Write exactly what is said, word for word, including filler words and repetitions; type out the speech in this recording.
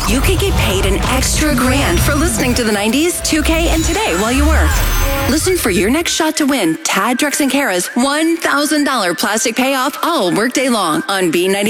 You could get paid an extra grand for listening to the nineties, two K, and Today while you work. Listen for your next shot to win Tad, Drex, and Kara's one thousand dollars plastic payoff all workday long on B ninety.